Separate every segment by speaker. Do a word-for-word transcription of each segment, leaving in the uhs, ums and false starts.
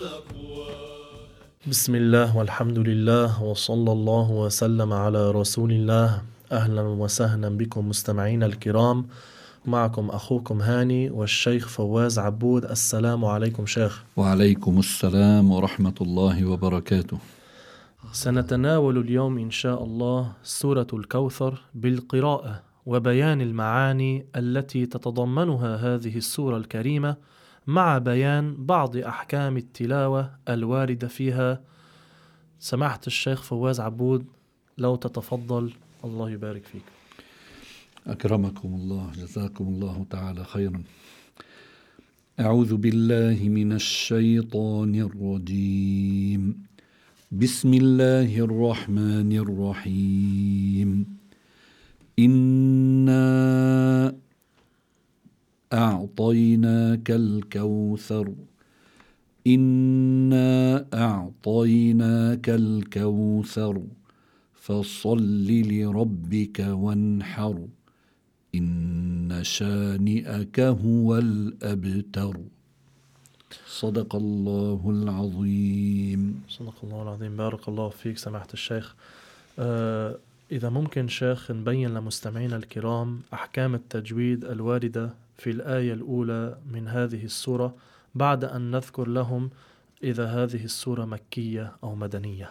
Speaker 1: بسم الله والحمد لله وصلى الله وسلم على رسول الله. أهلا وسهلا بكم مستمعين الكرام، معكم أخوكم هاني والشيخ فواز عبود. السلام عليكم شيخ.
Speaker 2: وعليكم السلام ورحمة الله وبركاته.
Speaker 1: سنتناول اليوم إن شاء الله سورة الكوثر بالقراءة وبيان المعاني التي تتضمنها هذه السورة الكريمة، مع بيان بعض أحكام التلاوة الواردة فيها. سماحة الشيخ فواز عبود، لو تتفضل، الله يبارك فيك.
Speaker 2: أكرمكم الله، جزاكم الله تعالى خيرا. أعوذ بالله من الشيطان الرجيم. بسم الله الرحمن الرحيم. إنا أعطيناك الكوثر إنا أعطيناك الكوثر فصل لربك وانحر إن شانئك هو الأبتر. صدق الله العظيم.
Speaker 1: صدق الله العظيم. بارك الله فيك سماحة الشيخ. آه إذا ممكن شيخ نبين لمستمعينا الكرام أحكام التجويد الواردة في الآية الأولى من هذه السورة، بعد أن نذكر لهم إذا هذه السورة مكية أو مدنية.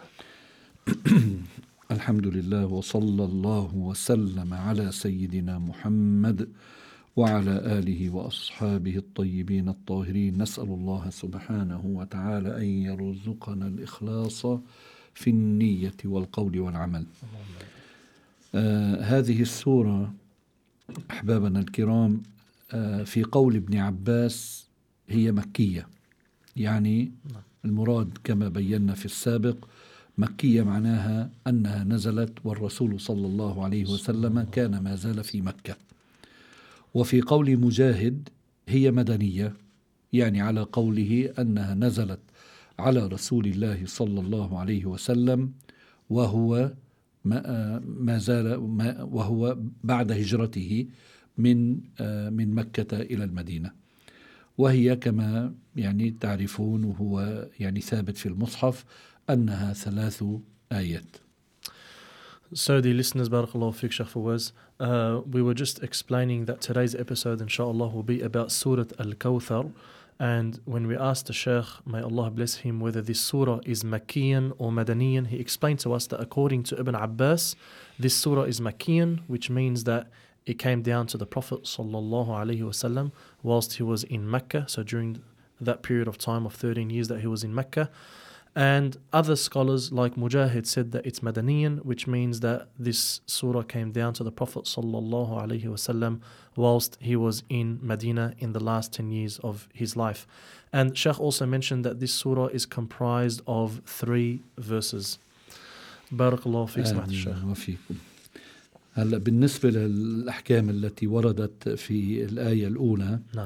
Speaker 2: الحمد لله، وصلى الله وسلم على سيدنا محمد وعلى آله وأصحابه الطيبين الطاهرين. نسأل الله سبحانه وتعالى أن يرزقنا الإخلاص في النية والقول والعمل. آه هذه السورة أحبابنا الكرام، آه في قول ابن عباس هي مكية، يعني المراد كما بينا في السابق مكية معناها أنها نزلت والرسول صلى الله عليه وسلم كان ما زال في مكة. وفي قول مجاهد هي مدنية، يعني على قوله أنها نزلت على رسول الله صلى الله عليه وسلم وهو ما زال ما وهو بعد هجرته من من مكة إلى المدينة. وهي كما يعني تعرفون وهو يعني ثابت في المصحف أنها ثلاث آيات.
Speaker 1: So the listeners, barakallahu fiqh Shaykh Fawaz, uh, we were just explaining that today's episode inshallah will be about Surah Al-Kawthar, and when we asked the Shaykh, may Allah bless him, whether this surah is Makkiyan or Madaniyan, he explained to us that according to Ibn Abbas, this surah is Makkiyan, which means that it came down to the Prophet sallallahu alaihi wasallam whilst he was in Mecca, so during that period of time of thirteen years that he was in Mecca. And other scholars like Mujahid said that it's Madaniyan, which means that this surah came down to the Prophet sallallahu alaihi wasallam whilst he was in Medina in the last ten years of his life. And Shaykh also mentioned that this surah is comprised of three verses. Barakallahu fiik سماحة الشيخ.
Speaker 2: وفيكم. هلا بالنسبة للأحكام التي وردت في الآية الأولى،
Speaker 1: نعم.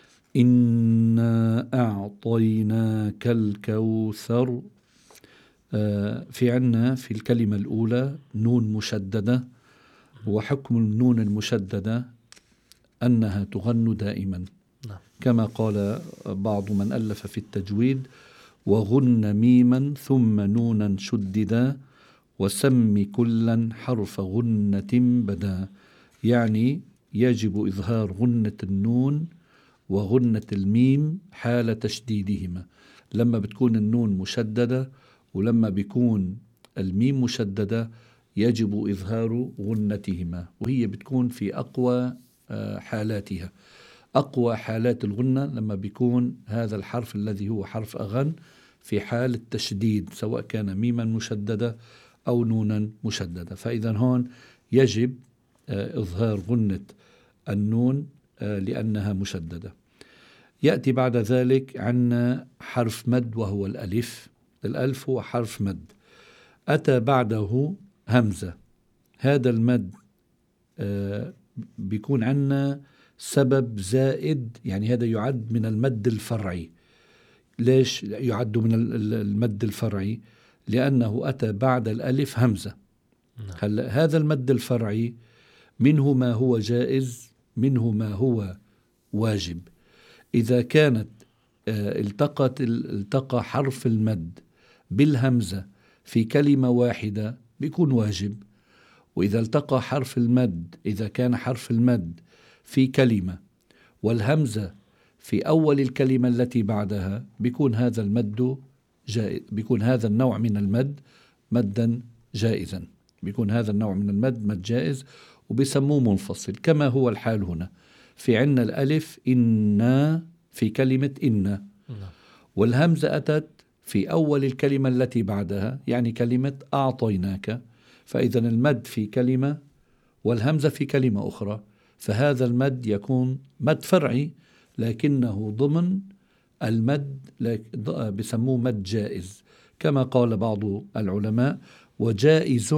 Speaker 2: إنا أعطيناك الكوثر، في عنا في الكلمة الأولى نون مشددة، وحكم النون المشددة أنها تغن دائما، كما قال بعض من ألف في التجويد: وغن ميما ثم نونا شددا وسم كلا حرف غنة بدا. يعني يجب إظهار غنة النون وغنة الميم حال تشديدهما، لما بتكون النون مشددة ولما بيكون الميم مشددة يجب إظهار غنتهما، وهي بتكون في أقوى حالاتها. أقوى حالات الغنة لما بيكون هذا الحرف الذي هو حرف أغن في حال التشديد، سواء كان ميما مشددة أو نونا مشددة. فإذا هون يجب إظهار غنة النون لأنها مشددة. يأتي بعد ذلك عنا حرف مد وهو الألف. الألف هو حرف مد، أتى بعده همزة. هذا المد بيكون عنا سبب زائد، يعني هذا يعد من المد الفرعي. ليش يعد من المد الفرعي؟ لأنه أتى بعد الألف همزة. هلا هذا المد الفرعي منه ما هو جائز، منه ما هو واجب. إذا كانت آه، التقت التقى حرف المد بالهمزة في كلمة واحدة بيكون واجب. وإذا التقى حرف المد، إذا كان حرف المد في كلمة والهمزة في أول الكلمة التي بعدها، بيكون هذا المد جائز، بيكون هذا النوع من المد مدا جائزا، بيكون هذا النوع من المد مد جائز وبيسموه منفصل، كما هو الحال هنا. في عنا الألف إنا في كلمة إنا، والهمزة أتت في أول الكلمة التي بعدها، يعني كلمة أعطيناك، فإذا المد في كلمة والهمزة في كلمة أخرى، فهذا المد يكون مد فرعي لكنه ضمن المد بسموه مد جائز، كما قال بعض العلماء: وجائز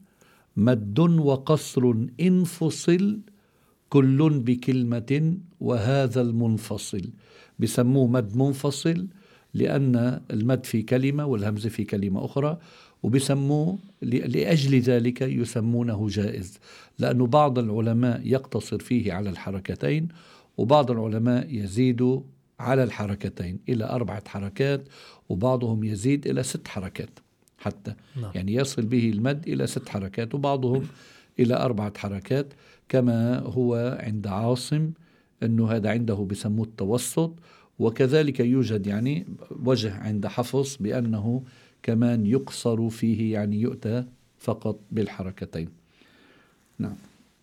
Speaker 2: مد وقصر انفصل كل بكلمة وهذا المنفصل. بسموه مد منفصل لأن المد في كلمة والهمزة في كلمة أخرى، وبسموه لأجل ذلك يسمونه جائز، لأن بعض العلماء يقتصر فيه على الحركتين، وبعض العلماء يزيد على الحركتين إلى أربعة حركات، وبعضهم يزيد إلى ست حركات حتى
Speaker 1: نعم.
Speaker 2: يعني يصل به المد إلى ست حركات، وبعضهم إلى أربعة حركات، كما هو عند عاصم أنه هذا عنده بسموه التوسط. وكذلك يوجد يعني وجه عند حفص بأنه كمان يقصر فيه، يعني يؤتى فقط بالحركتين. نعم.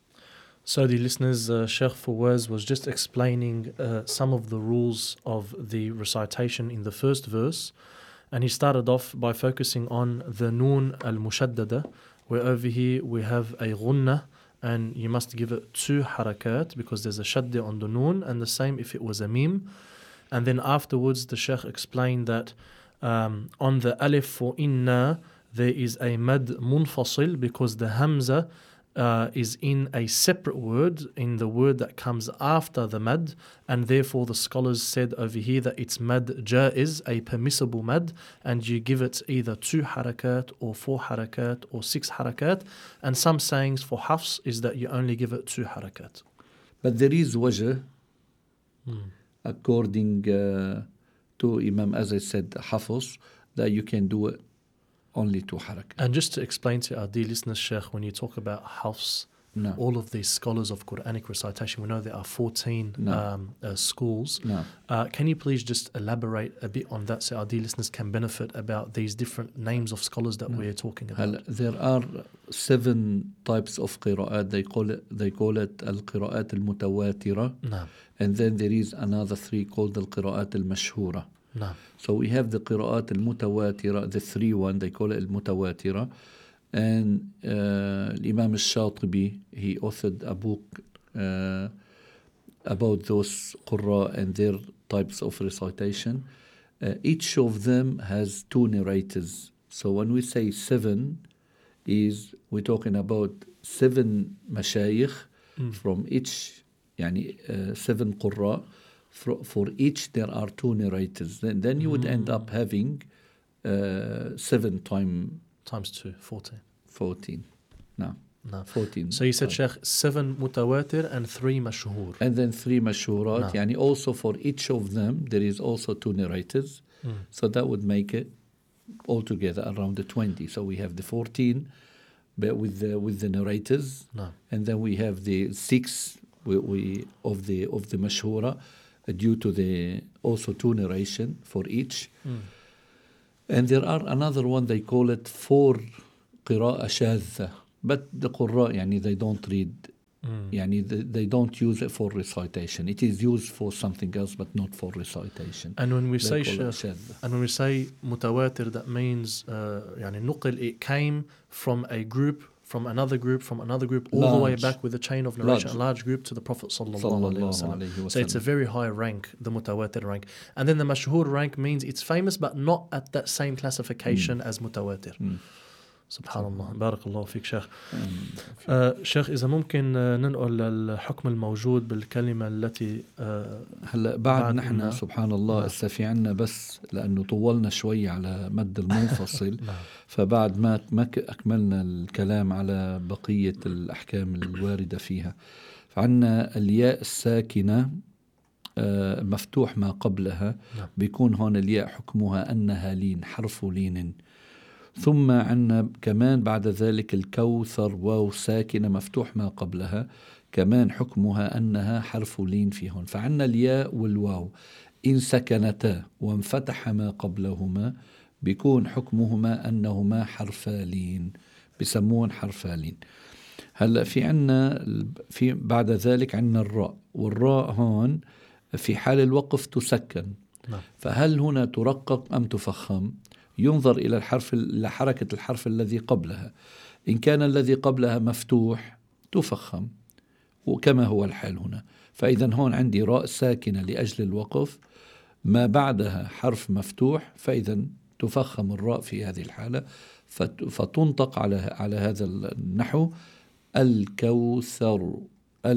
Speaker 1: So the listeners, uh, Sheikh Fawaz was just explaining uh, some of the rules of the recitation in the first verse, and he started off by focusing on the noon al-mushaddada, where over here we have a ghunnah, and you must give it two harakat because there's a shadda on the noon, and the same if it was a mim. And then afterwards the Sheikh explained that um, on the alif for inna there is a mad munfasil because the hamza uh, is in a separate word, in the word that comes after the mad, and therefore the scholars said over here that it's mad jaiz, a permissible mad, and you give it either two harakat or four harakat or six harakat, and some sayings for Hafs is that you only give it two harakat.
Speaker 2: But there is wajh,
Speaker 1: Hmm.
Speaker 2: according uh, to Imam, as I said, Hafs, that you can do it only two harakat.
Speaker 1: And just to explain to our dear listeners, Sheikh, when you talk about Hafs,
Speaker 2: No.
Speaker 1: all of these scholars of Quranic recitation, we know there are fourteen
Speaker 2: No.
Speaker 1: um, uh, schools.
Speaker 2: No.
Speaker 1: Uh, can you please just elaborate a bit on that so our dear listeners can benefit about these different names of scholars that
Speaker 2: No.
Speaker 1: we're talking about?
Speaker 2: هلا there are seven types of قراءات. They call it they call it القراءات المتواترة.
Speaker 1: نعم.
Speaker 2: And then there is another three called القراءات المشهورة.
Speaker 1: نعم.
Speaker 2: So we have the قراءات المتواترة, the three one, they call it المتواترة. And uh, Imam al-Shatibi, he authored a book uh, about those qurra and their types of recitation. Uh, each of them has two narrators. So when we say seven, is we're talking about seven mashayikh
Speaker 1: Mm.
Speaker 2: from each, yani uh, seven qurra. For, for each there are two narrators. Then, then you would end up having uh, seven time
Speaker 1: Times two, fourteen.
Speaker 2: fourteen. No,
Speaker 1: No.
Speaker 2: fourteen.
Speaker 1: So you said,
Speaker 2: Sorry.
Speaker 1: Sheikh, seven mutawatir and three mashhur.
Speaker 2: And then three mashurat.
Speaker 1: No.
Speaker 2: Yani also for each of them there is also two narrators.
Speaker 1: Mm.
Speaker 2: So that would make it altogether around the twenty. So we have the fourteen, but with the with the narrators,
Speaker 1: No.
Speaker 2: and then we have the six we, we of the of the mashhura, uh, due to the also two narration for each.
Speaker 1: Mm.
Speaker 2: And there are another one, they call it four قراءة شاذة, but the قراء يعني they don't read,
Speaker 1: Mm.
Speaker 2: يعني they, they don't use it for recitation. It is used for something else but not for recitation.
Speaker 1: And when we
Speaker 2: They
Speaker 1: say
Speaker 2: call it
Speaker 1: Sheikh,
Speaker 2: شاذة.
Speaker 1: and when we say mutawatir, that means uh, يعني نقل, it came from a group, from another group, from another group, all the way
Speaker 2: Large.
Speaker 1: back with a chain of narration,
Speaker 2: Large.
Speaker 1: a large group to the Prophet sallallahu
Speaker 2: صلى
Speaker 1: alaihi
Speaker 2: الله
Speaker 1: wasallam.
Speaker 2: عليه
Speaker 1: So it's a
Speaker 2: وسلم.
Speaker 1: very high rank, the mutawatir rank. And then the mashhur rank means it's famous but not at that same classification as mutawatir.
Speaker 2: Mm.
Speaker 1: Subhanallah. Barakallahu fik, Sheikh.
Speaker 2: Um,
Speaker 1: آه شيخ إذا ممكن آه ننقل الحكم الموجود بالكلمة التي آه
Speaker 2: هلا بعد
Speaker 1: بعد
Speaker 2: نحن
Speaker 1: إنه-
Speaker 2: سبحان الله
Speaker 1: نعم.
Speaker 2: هسه في عنا بس لأنه طولنا شوي على مد المنفصل.
Speaker 1: نعم.
Speaker 2: فبعد ما ما ك- أكملنا الكلام على بقية الأحكام الواردة فيها، فعنا الياء الساكنة آه مفتوح ما قبلها
Speaker 1: نعم.
Speaker 2: بيكون هون الياء حكمها أنها لين، حرف لين. ثم عنا كمان بعد ذلك الكوثر، واو ساكنة مفتوح ما قبلها، كمان حكمها أنها حرف لين فيهن. فعنا الياء والواو إن سكنتا وانفتح ما قبلهما بيكون حكمهما أنهما حرفا لين، بسمون حرفا لين. هلأ في عنا في بعد ذلك عنا الراء، والراء هون في حال الوقف تسكن.
Speaker 1: نعم.
Speaker 2: فهل هنا ترقق أم تفخم؟ ينظر إلى الحرف، إلى حركة الحرف الذي قبلها. إن كان الذي قبلها مفتوح تفخم، وكما هو الحال هنا. فإذا هون عندي راء ساكنة لأجل الوقف، ما بعدها حرف مفتوح، فإذا تفخم الراء في هذه الحالة، فتنطق على على هذا النحو الكوثر،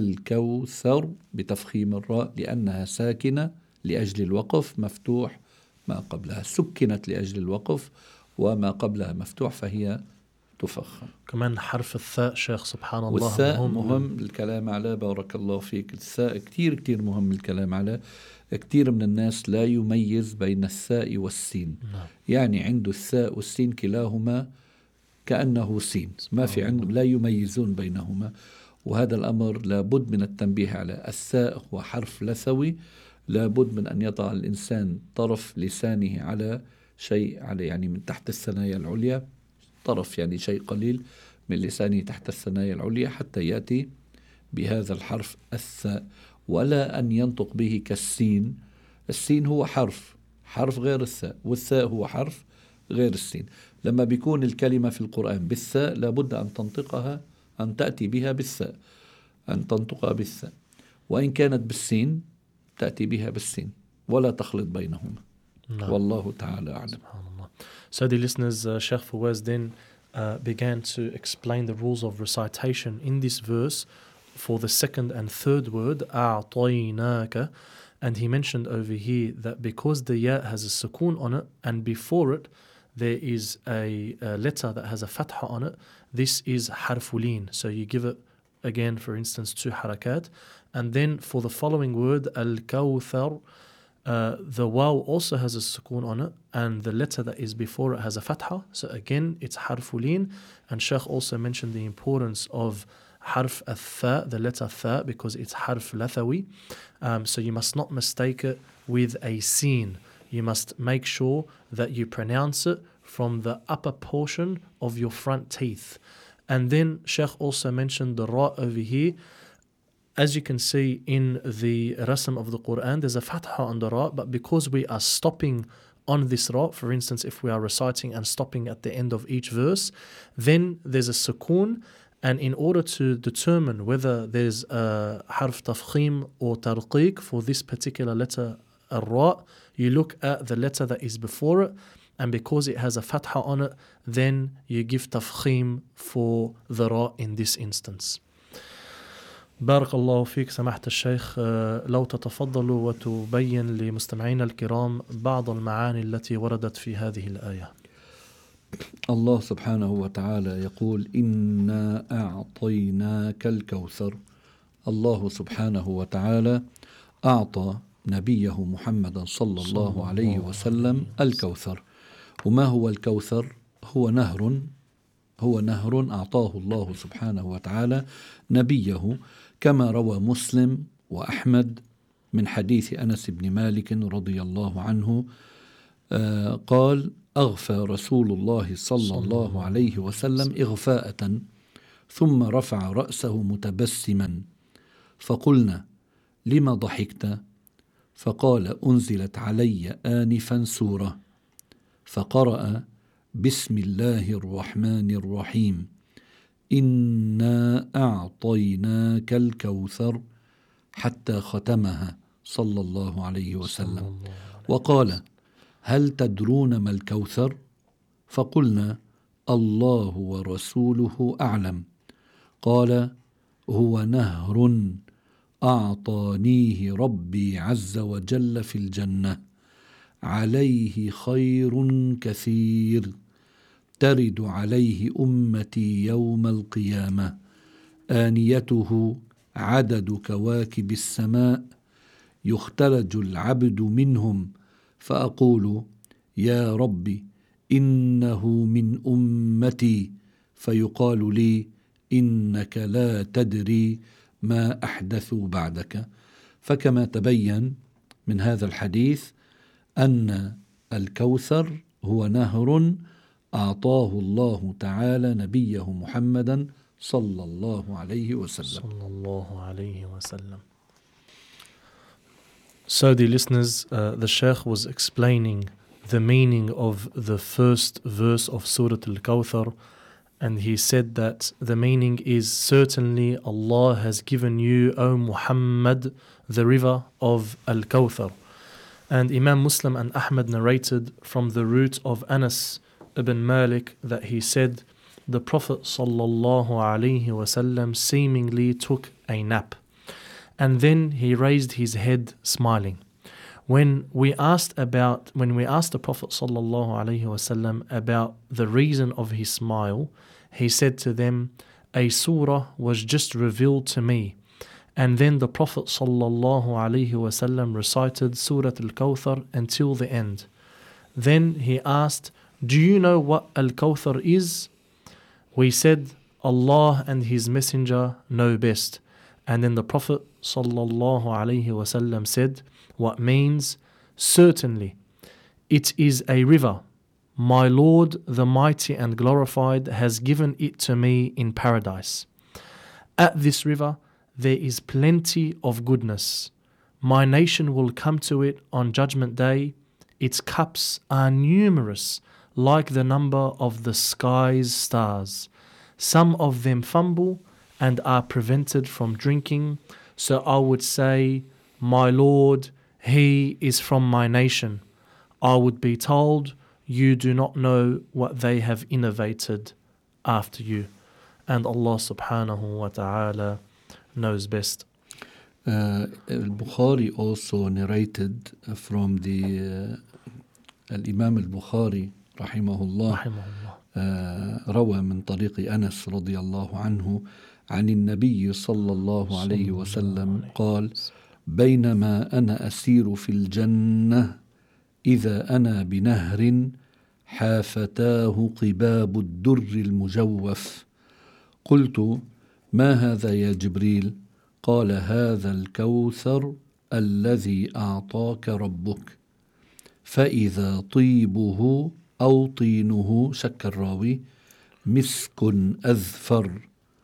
Speaker 2: الكوثر بتفخيم الراء لأنها ساكنة لأجل الوقف، مفتوح ما قبلها، سكنت لأجل الوقف وما قبلها مفتوح فهي تفخم.
Speaker 1: كمان حرف الثاء شيخ سبحان الله
Speaker 2: والثاء
Speaker 1: مهم,
Speaker 2: مهم الكلام على، بارك الله فيك. الثاء كتير كتير مهم الكلام على. كتير من الناس لا يميز بين الثاء والسين.
Speaker 1: نعم.
Speaker 2: يعني عنده الثاء والسين كلاهما كأنه سين، ما في عندهم، لا يميزون بينهما. وهذا الأمر لابد من التنبيه على. الثاء هو حرف لثوي، لابد من أن يضع الإنسان طرف لسانه على شيء، على يعني من تحت الثنايا العليا، طرف يعني شيء قليل من لسانه تحت الثنايا العليا، حتى يأتي بهذا الحرف الثاء، ولا أن ينطق به كالسين. السين هو حرف، حرف غير الثاء، والثاء هو حرف غير السين. لما بيكون الكلمة في القرآن بالثاء لابد أن تنطقها، أن تأتي بها بالثاء، أن تنطقها بالثاء. وإن كانت بالسين تأتي بها بالسين، ولا تخلط بينهما.
Speaker 1: نعم.
Speaker 2: والله تعالى أعلم.
Speaker 1: So the listeners, uh, Sheikh Fawaz then uh, began to explain the rules of recitation in this verse for the second and third word, أعطيناك. And he mentioned over here that because the ya has a sukoon on it, and before it there is a, a letter that has a fatha on it, this is harfulin. So you give it again, for instance, two harakat. And then for the following word, al-kawthar, uh, the waw also has a sukoon on it, and the letter that is before it has a fatha. So again, it's harfulin. And Shaykh also mentioned the importance of harf al-tha, the letter tha, because it's harf lathawi. Um, so you must not mistake it with a sin. You must make sure that you pronounce it from the upper portion of your front teeth. And then Shaykh also mentioned the ra over here. As you can see in the rasm of the Quran, there's a fatha on the ra, but because we are stopping on this ra, for instance, if we are reciting and stopping at the end of each verse, then there's a sukoon. And in order to determine whether there's a harf tafkhim or tarqiq for this particular letter, ar-ra, you look at the letter that is before it, and because it has a fatha on it, then you give tafkhim for the ra in this instance. بارك الله فيك سماحة الشيخ. لو تتفضل وتبين لمستمعينا الكرام بعض المعاني التي وردت في هذه الآية.
Speaker 2: الله سبحانه وتعالى يقول إنا أعطيناك الكوثر. الله سبحانه وتعالى أعطى نبيه محمد صلى الله عليه وسلم الكوثر. وما هو الكوثر؟ هو نهر، هو نهر أعطاه الله سبحانه وتعالى نبيه، كما روى مسلم وأحمد من حديث أنس بن مالك رضي الله عنه آه قال: أغفى رسول الله صلى الله عليه وسلم إغفاءة، ثم رفع رأسه متبسما، فقلنا: لما ضحكت؟ فقال: أنزلت علي آنفا سورة، فقرأ: بسم الله الرحمن الرحيم، إنا أعطيناك الكوثر، حتى ختمها صلى الله عليه وسلم، وقال: هل تدرون ما الكوثر؟ فقلنا: الله ورسوله أعلم. قال: هو نهر أعطانيه ربي عز وجل في الجنة، عليه خير كثير، ترد عليه أمتي يوم القيامة، آنيته عدد كواكب السماء، يختلج العبد منهم فأقول يا ربي إنه من أمتي فيقال لي إنك لا تدري ما أحدثوا بعدك. فكما تبين من هذا الحديث أن الكوثر هو نهر أعطاه الله تعالى نبيه محمدا صلى الله عليه وسلم.
Speaker 1: صلى الله عليه وسلم. So the listeners, uh, the Shaykh was explaining the meaning of the first verse of Surah Al-Kawthar, and he said that the meaning is certainly Allah has given you, O Muhammad, the river of Al-Kawthar. And Imam Muslim and Ahmad narrated from the root of Anas ibn Malik that he said, the Prophet sallallahu alaihi wasallam seemingly took a nap, and then he raised his head smiling. When we asked about, when we asked the Prophet sallallahu alaihi wasallam about the reason of his smile, he said to them, a surah was just revealed to me. And then the Prophet sallallahu alaihi wasallam recited Surah Al-Kawthar until the end. Then he asked, do you know what Al-Kawthar is? We said, Allah and His Messenger know best. And then the Prophet sallallahu alaihi wasallam said, what means, certainly, it is a river. My Lord, the Mighty and Glorified, has given it to me in paradise. At this river, there is plenty of goodness. My nation will come to it on Judgment Day. Its cups are numerous, like the number of the sky's stars. Some of them fumble and are prevented from drinking. So I would say, my Lord, he is from my nation. I would be told, you do not know what they have innovated after you. And Allah subhanahu wa ta'ala knows best.
Speaker 2: Uh, Al-Bukhari also narrated from the uh, Al-Imam Al-Bukhari rahimahullah,
Speaker 1: Rahimahullah.
Speaker 2: uh, روى من طريق أنس رضي الله عنه عن النبي صلى الله عليه وسلم قال بينما أنا أسير في الجنة إذا أنا بنهر حافتاه قباب الدر المجوف قلت ما هذا يا جبريل؟ قال هذا الكوثر الذي أعطاك ربك فإذا طيبه أو طينه شك الراوي مسك أذفر.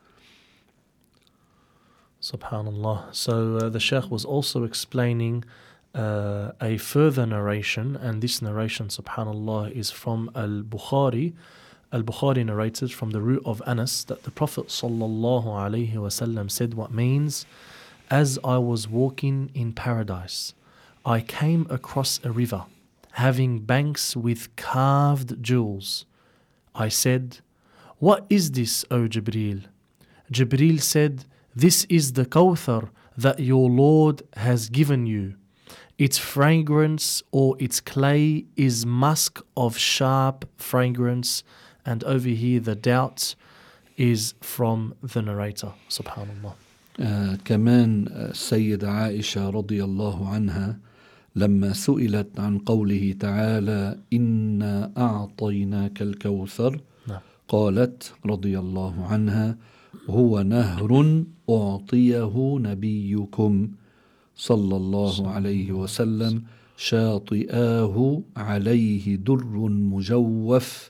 Speaker 1: Subhanallah. So uh, the Shaykh was also explaining uh, a further narration, and this narration, subhanallah, is from Al-Bukhari. Al-Bukhari narrated from the root of Anas that the Prophet sallallahu alaihi wasallam said, what means, as I was walking in paradise, I came across a river having banks with carved jewels. I said, what is this, O Jibreel? Jibreel said, this is the Kawthar that your Lord has given you. Its fragrance or its clay is musk of sharp fragrance. And over here the doubt is from the narrator. Subhanallah.
Speaker 2: uh, كمان السيدة عائشة رضي الله عنها لما سئلت عن قوله تعالى إنا أعطيناك الكوثر
Speaker 1: نعم.
Speaker 2: قالت رضي الله عنها هو نهر أعطيه نبيكم صلى الله عليه وسلم شاطئاه عليه در مجوف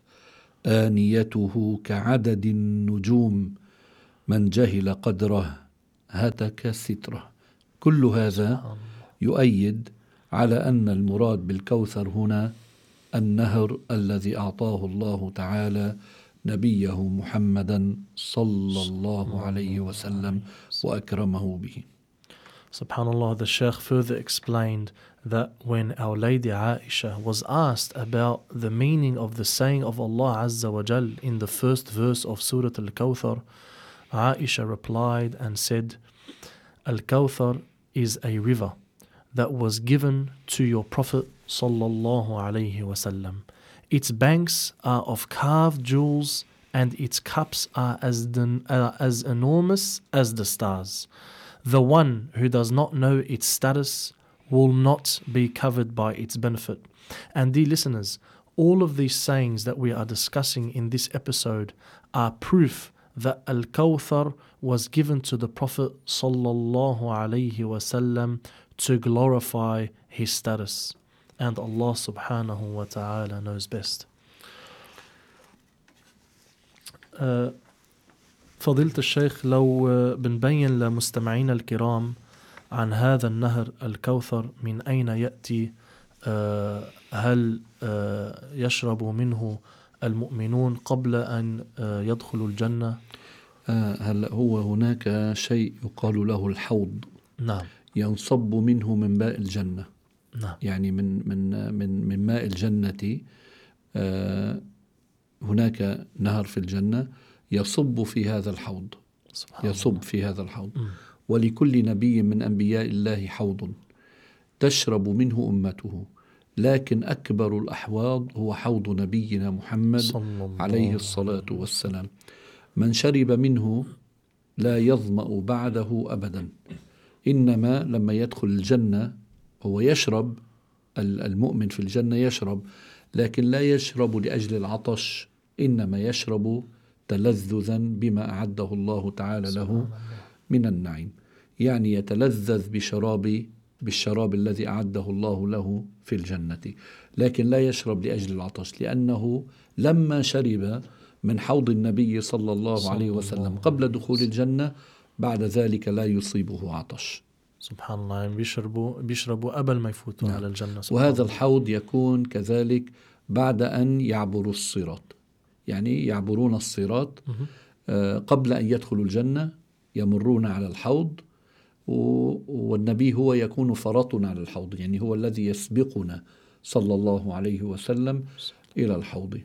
Speaker 2: آنيته كعدد النجوم من جهل قدره هتك ستره. كل هذا يؤيد على أن المراد بالكوثر هنا النهر الذي أعطاه الله تعالى نبيه محمدا صلى الله عليه وسلم وأكرمه به.
Speaker 1: Subhanallah, the Shaykh further explained that when Our Lady Aisha was asked about the meaning of the saying of Allah Azza wa Jal in the first verse of Surah Al-Kawthar, Aisha replied and said, Al-Kawthar is a river that was given to your Prophet sallallahu alaihi wasallam. Its banks are of carved jewels and its cups are as, the, uh, as enormous as the stars. The one who does not know its status will not be covered by its benefit. And dear listeners, all of these sayings that we are discussing in this episode are proof that Al-Kawthar was given to the Prophet sallallahu alaihi wasallam to glorify his status. And Allah subhanahu wa ta'ala knows best. Uh, فضيلة الشيخ لو بنبين لمستمعينا الكرام عن هذا النهر الكوثر من أين يأتي هل يشرب منه المؤمنون قبل أن يدخلوا الجنة؟
Speaker 2: هل هو هناك شيء يقال له الحوض.
Speaker 1: نعم.
Speaker 2: ينصب منه من ماء الجنة.
Speaker 1: نعم.
Speaker 2: يعني من من من من ماء الجنة. هناك نهر في الجنة يصب في هذا الحوض. يصب الله. في هذا الحوض. م. ولكل نبي من أنبياء الله حوض تشرب منه أمته، لكن أكبر الأحواض هو حوض نبينا محمد عليه الصلاة والسلام. من شرب منه لا يظمأ بعده أبدا. إنما لما يدخل الجنة هو يشرب، المؤمن في الجنة يشرب، لكن لا يشرب لأجل العطش، إنما يشرب تلذذا بما أعده الله تعالى له من النعيم. يعني يتلذذ بشراب بالشراب الذي أعده الله له في الجنة، لكن لا يشرب لأجل العطش، لأنه لما شرب من حوض النبي صلى الله عليه وسلم قبل دخول الجنة بعد ذلك لا يصيبه عطش.
Speaker 1: سبحان الله. يعني بيشربوا بيشربوا قبل ما يفوتوا على الجنة.
Speaker 2: وهذا الحوض يكون كذلك بعد أن يعبروا الصراط، يعني يعبرون الصراط آه قبل أن يدخلوا الجنة يمرون على الحوض، والنبي هو يكون فرطنا على الحوض، يعني هو الذي يسبقنا صلى الله عليه وسلم إلى الحوض.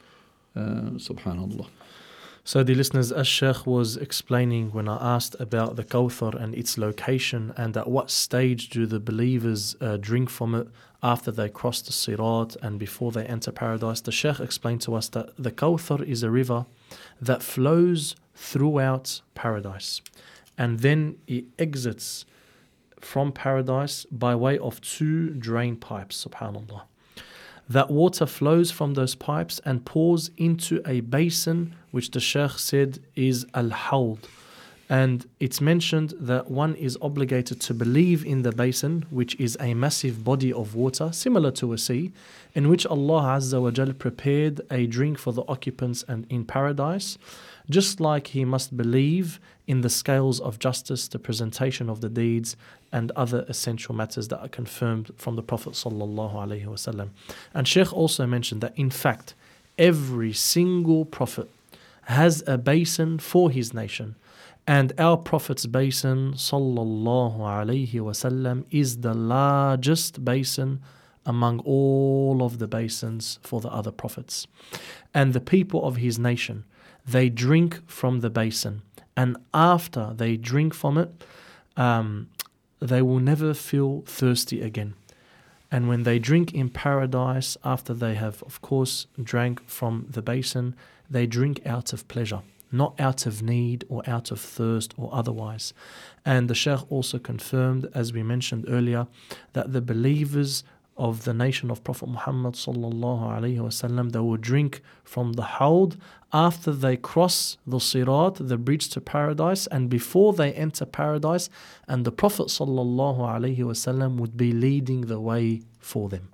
Speaker 2: uh, سبحان الله.
Speaker 1: So the listeners, as Sheikh was explaining when I asked about the Kawthar and its location and at what stage do the believers uh, drink from it after they cross the Sirat and before they enter paradise, the Sheikh explained to us that the Kawthar is a river that flows throughout paradise. And then it exits from paradise by way of two drain pipes, subhanallah. That water flows from those pipes and pours into a basin which the Shaykh said is al-hawd. And it's mentioned that one is obligated to believe in the basin, which is a massive body of water, similar to a sea, in which Allah Azza wa Jal prepared a drink for the occupants and in paradise. Just like he must believe in the scales of justice, the presentation of the deeds, and other essential matters that are confirmed from the Prophet sallallahu alaihi wasallam. And Sheikh also mentioned that in fact, every single prophet has a basin for his nation. And our Prophet's basin sallallahu alaihi wasallam is the largest basin among all of the basins for the other prophets. And the people of his nation, they drink from the basin, and after they drink from it, um, they will never feel thirsty again. And when they drink in paradise, after they have, of course, drank from the basin, they drink out of pleasure, not out of need or out of thirst or otherwise. And the Shaykh also confirmed, as we mentioned earlier, that the believers of the nation of Prophet Muhammad sallallahu alaihi wasallam, they will drink from the hawd after they cross the sirat, the bridge to paradise, and before they enter paradise, and the Prophet sallallahu alaihi wasallam would be leading the way for them.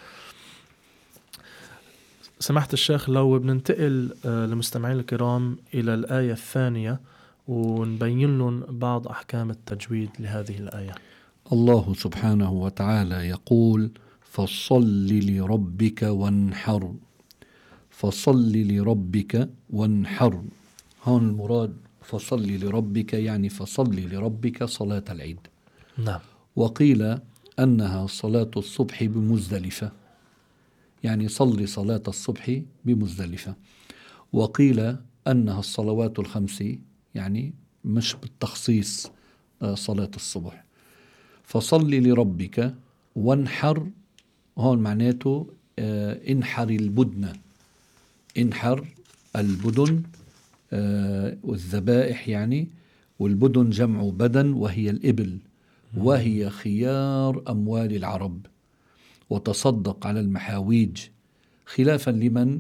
Speaker 1: سمحت الشيخ لو بننتقل لمستمعين الكرام إلى الآية الثانية ونبين لهم بعض أحكام التجويد لهذه الآية.
Speaker 2: الله سبحانه وتعالى يقول: فصل لربك وانحر. فصل لربك وانحر. هون المراد فصل لربك يعني فصل لربك صلاة العيد.
Speaker 1: نعم.
Speaker 2: وقيل أنها صلاة الصبح بمزدلفة، يعني صلي صلاة الصبح بمزدلفة. وقيل أنها الصلوات الخمس، يعني مش بالتخصيص صلاة الصبح. فصل لربك وانحر، هون معناته اه انحر البدن، انحر البدن اه والذبائح يعني، والبدن جمع بدن وهي الإبل. وهي خيار أموال العرب، وتصدق على المحاويج، خلافا لمن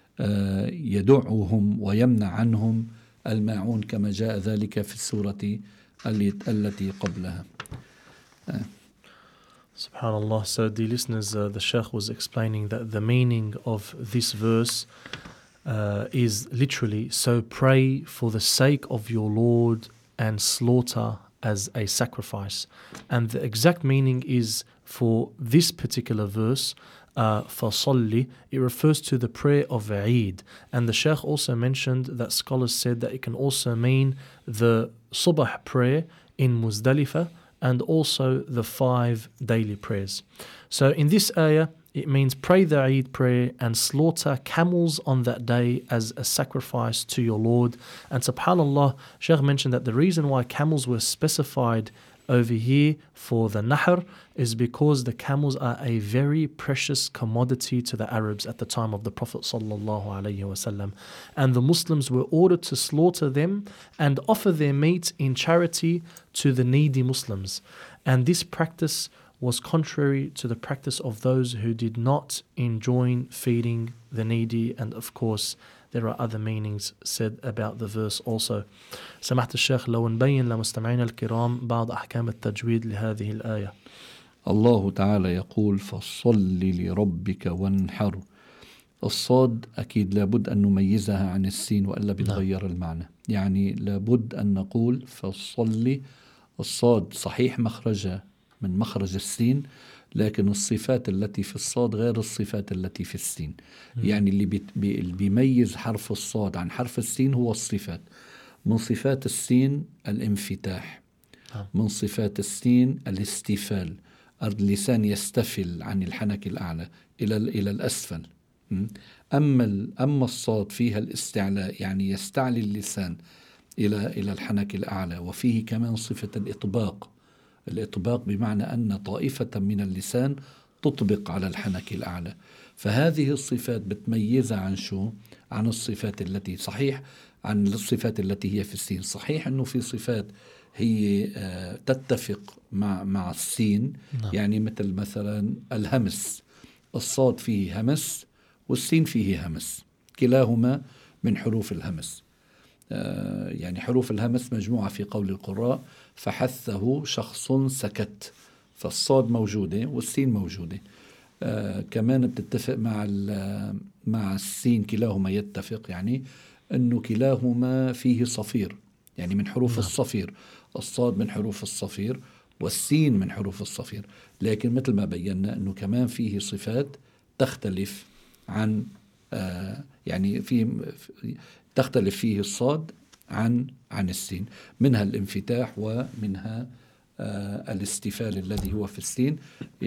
Speaker 2: يدعهم ويمنع عنهم الماعون كما جاء ذلك في السورة التي قبلها.
Speaker 1: Subhanallah. So the listeners, uh, the Shaykh was explaining that the meaning of this verse uh, is literally, so pray for the sake of your Lord and slaughter as a sacrifice. And the exact meaning is, for this particular verse, uh, فَصَلِّ, it refers to the prayer of Eid. And the Shaykh also mentioned that scholars said that it can also mean the Subh prayer in Muzdalifah, and also the five daily prayers. So in this ayah, it means pray the Eid prayer and slaughter camels on that day as a sacrifice to your Lord. And subhanallah, Shaykh mentioned that the reason why camels were specified over here for the nahr is because the camels are a very precious commodity to the Arabs at the time of the Prophet sallallahu alaihi wasallam, and the Muslims were ordered to slaughter them and offer their meat in charity to the needy Muslims. And this practice was contrary to the practice of those who did not enjoin feeding the needy. And of course there are other meanings said about the verse also. سمحت الشيخ لو نبين لمستمعينا الكرام بعض أحكام التجويد لهذه الآية.
Speaker 2: الله تعالى يقول فصل لربك وانحر. الصاد أكيد لابد أن نميزها عن السين وإلا بتغير المعنى. يعني لابد أن نقول فصل. الصاد صحيح مخرجها من مخرج السين، لكن الصفات التي في الصاد غير الصفات التي في السين. م. يعني اللي, بي اللي بيميز حرف الصاد عن حرف السين هو الصفات. من صفات السين الانفتاح، من صفات السين الاستفال، اللسان يستفل عن الحنك الأعلى إلى إلى الأسفل. أما أما الصاد فيها الاستعلاء، يعني يستعلي اللسان إلى إلى الحنك الأعلى، وفيه كمان صفة الإطباق. الإطباق بمعنى أن طائفة من اللسان تطبق على الحنك الأعلى. فهذه الصفات بتميزها عن شو؟ عن الصفات التي صحيح عن الصفات التي هي في السين. صحيح أنه في صفات هي آه تتفق مع مع السين. نعم. يعني مثل مثلا الهمس، الصاد فيه همس والسين فيه همس، كلاهما من حروف الهمس. آه يعني حروف الهمس مجموعة في قول القراء فحثه شخص سكت، فالصاد موجودة والسين موجودة. آه كمان بتتفق مع مع السين، كلاهما يتفق، يعني أنه كلاهما فيه صفير، يعني من حروف نعم. الصفير. الصاد من حروف الصفير والسين من حروف الصفير، لكن مثل ما بينا أنه كمان فيه صفات تختلف عن آه يعني في تختلف فيه الصاد عن عن السين، منها الانفتاح ومنها آه الاستفال الذي هو في السين،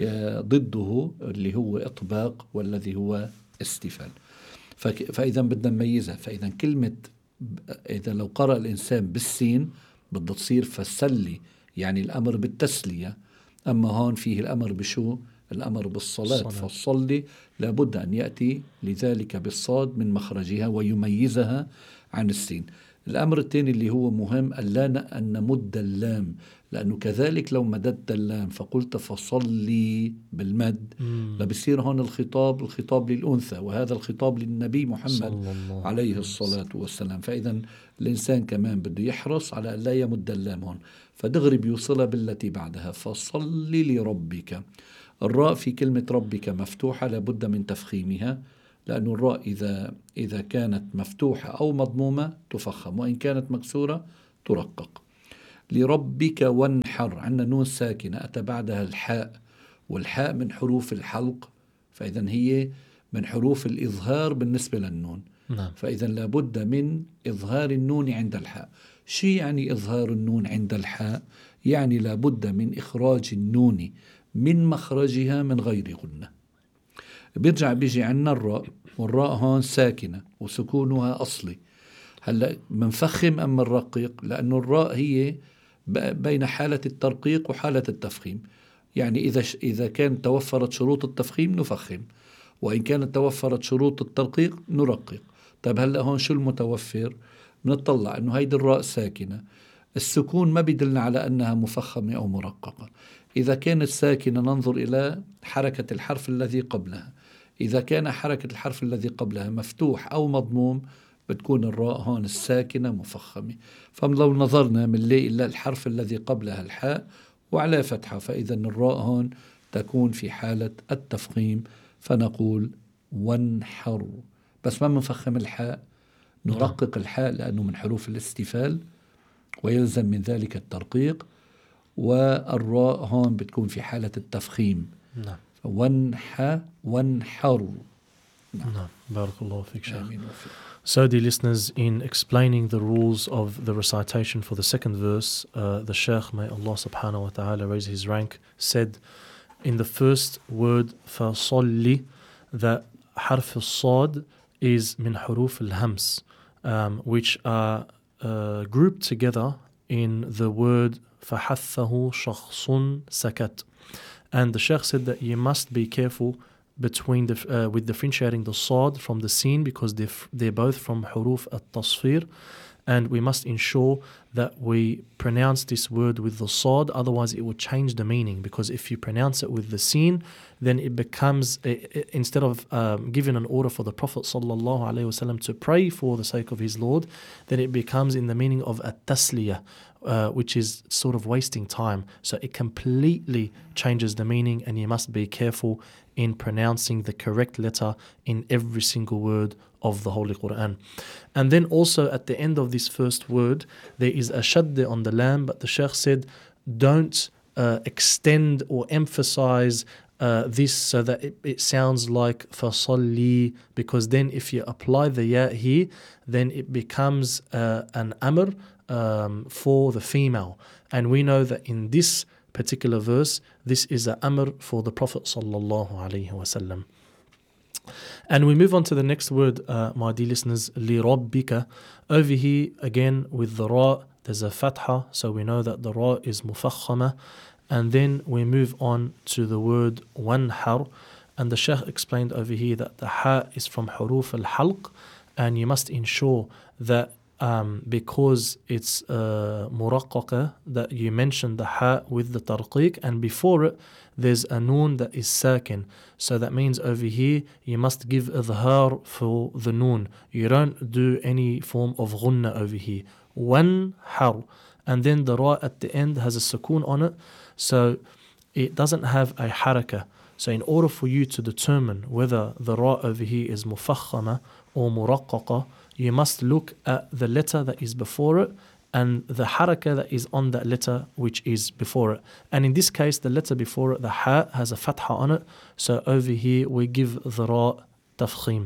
Speaker 2: ضده اللي هو إطباق والذي هو استفال. فإذا بدنا نميزها. فإذا كلمة إذا لو قرأ الإنسان بالسين بدها تصير فسلي، يعني الأمر بالتسلية. أما هون فيه الأمر بشو؟ الأمر بالصلاة. فالصلي لابد أن يأتي لذلك بالصاد من مخرجها ويميزها عن السين. الأمر الثاني اللي هو مهم ألا أن نمد اللام، لأنه كذلك لو مددت اللام فقلت فصلي بالمد لبصير هون الخطاب الخطاب للأنثى، وهذا الخطاب للنبي محمد عليه الصلاة والسلام. فإذا الإنسان كمان بده يحرص على أن لا يمد اللام هون، فدغري بيوصلها بالتي بعدها فصلي لربك. الراء في كلمة ربك مفتوحة لابد من تفخيمها، لأن الراء إذا إذا كانت مفتوحة أو مضمومة تفخم، وإن كانت مكسورة ترقق. لربك وانحر، عندنا نون ساكنة أتى بعدها الحاء، والحاء من حروف الحلق، فإذا هي من حروف الإظهار بالنسبة للنون. نعم. فإذا لابد من إظهار النون عند الحاء. شيء يعني إظهار النون عند الحاء؟ يعني لابد من إخراج النون من مخرجها من غير غنة. بيرجع بيجي عنا الراء، والراء هون ساكنة وسكونها أصلي. هلأ منفخم أم الرقيق؟ لأنه الراء هي بين حالة الترقيق وحالة التفخيم. يعني إذا إذا كان توفرت شروط التفخيم نفخم، وإن كانت توفرت شروط الترقيق نرقق. طيب هلأ هون شو المتوفر؟ بنطلع إنه هيدي الراء ساكنة، السكون ما بيدلنا على أنها مفخمة أو مرققة. إذا كانت ساكنة ننظر إلى حركة الحرف الذي قبلها. إذا كان حركة الحرف الذي قبلها مفتوح أو مضموم بتكون الراء هون الساكنة مفخمة. فلو نظرنا بنلاقي إلا الحرف الذي قبلها الحاء وعلى فتحة، فإذا الراء هون تكون في حالة التفخيم، فنقول وانحر. بس ما منفخم الحاء، نرقق الحاء لأنه من حروف الاستفال ويلزم من ذلك الترقيق، والراء هون بتكون في حالة التفخيم.
Speaker 1: نعم.
Speaker 2: وانح وانحر.
Speaker 1: نعم. بارك الله فيك شيخ. So dear listeners, in explaining the rules of the recitation for the second verse, uh, the Shaykh, may Allah subhanahu wa ta'ala raise his rank, said in the first word فَصَلِّ that حرف الصاد is من حروف الهمس, um, which are uh, grouped together in the word فَحَثَّهُ شَخْصٌ سَكَتْ. And the Shaykh said that you must be careful between the, uh, with differentiating the sad from the sin, because they're, they're both from huruf at-tasfir, and we must ensure that we pronounce this word with the sad, otherwise it will change the meaning. Because if you pronounce it with the sin, then it becomes, uh, instead of um, giving an order for the Prophet sallallahu alaihi wasallam to pray for the sake of his Lord, then it becomes in the meaning of at-tasliyah, Uh, which is sort of wasting time. So it completely changes the meaning, and you must be careful in pronouncing the correct letter in every single word of the Holy Quran. And then also at the end of this first word, there is a shadda on the lam, but the Shaykh said, don't uh, extend or emphasize uh, this so that it, it sounds like fasalli, because then if you apply the ya here, then it becomes uh, an amr, Um, for the female, and we know that in this particular verse this is an amr for the Prophet sallallahu alaihi wasallam. And we move on to the next word, uh, my dear listeners, لِرَبِّكَ. Over here again with the ra, there's a fatha, so we know that the ra is mufakhama. And then we move on to the word wanhar, and the Shaykh explained over here that the ha is from huruf al-halq, and you must ensure that Um, because it's uh, muraqqaqa, that you mention the ha with the tarqiq, and before it there's a noon that is sakin. So that means over here you must give idhar for the noon. You don't do any form of ghunna over here. Wan har, and then the ra at the end has a sukoon on it, so it doesn't have a haraka. So in order for you to determine whether the ra over here is mufakhama or muraqqaqa, you must look at the letter that is before it and the haraka that is on that letter which is before it. And in this case, the letter before it, the ha, has a fatha on it. So over here we give the ra tafkhim.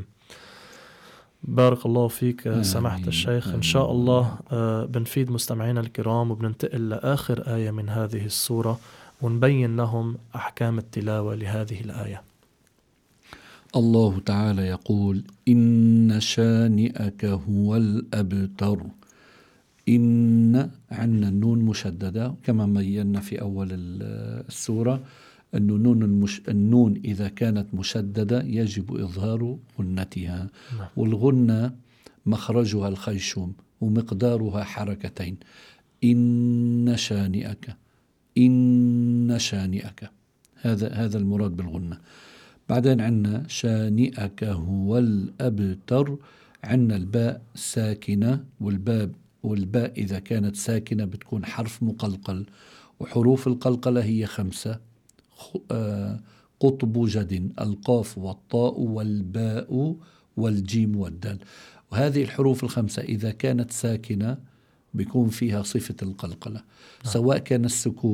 Speaker 1: بارك الله فيك سماحة الشيخ. إن شاء الله بنفيد مستمعينا الكرام وبننتقل لآخر آية من هذه السورة ونبين لهم أحكام التلاوة لهذه الآية.
Speaker 2: الله تعالى يقول إن شانئك هو الأبتر. إن عنا النون مشددة كما بينا في أول السورة، أن نون المش... النون إذا كانت مشددة يجب إظهار غنتها، والغنة مخرجها الخيشوم ومقدارها حركتين. إن شانئك، إن شانئك، هذا هذا المراد بالغنة. بعدين عنا شانئك هو الأبتر، عنا الباء ساكنة، والباب والباء إذا كانت ساكنة بتكون حرف مقلقل، وحروف القلقلة هي خمسة: قطب جد، القاف والطاء والباء والجيم والدال. وهذه الحروف الخمسة إذا كانت ساكنة بيكون فيها صفة القلقلة، سواء كان السكون